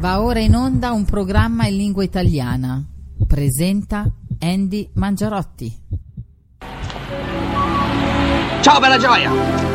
Va ora in onda un programma in lingua italiana. Presenta Andy Mangiarotti. Ciao bella gioia!